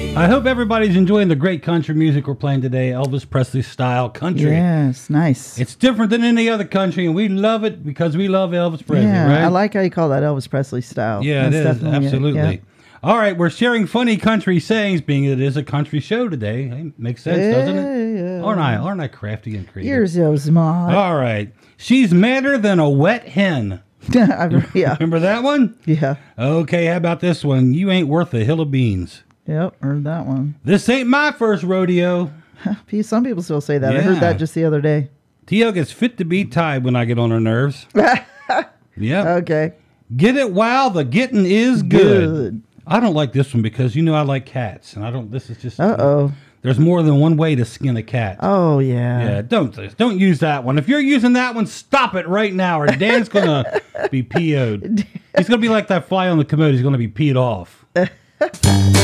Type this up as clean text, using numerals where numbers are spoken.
I hope everybody's enjoying the great country music we're playing today, Elvis Presley style country. Yes, nice. It's different than any other country, and we love it because we love Elvis Presley, yeah, right? I like how you call that Elvis Presley style. Yeah, That's it is. definitely Absolutely. Yeah. All right, we're sharing funny country sayings, being it is a country show today. Hey, makes sense, doesn't it? Yeah. Aren't I crafty and creative? Here's those, Ma. All right. She's madder than a wet hen. Yeah. Remember that one? Yeah. Okay, how about this one? You ain't worth a hill of beans. Yep, heard that one. This ain't my first rodeo. Some people still say that. I Yeah. heard that just the other day. T.O. gets fit to be tied when I get on her nerves. Yep. Okay. Get it while the getting is good. I don't like this one because I like cats, and I don't. This is just. Uh-oh. There's more than one way to skin a cat. Oh, yeah. Yeah, don't use that one. If you're using that one, stop it right now, or Dan's gonna be PO'd. He's gonna be like that fly on the commode. He's gonna be peed off.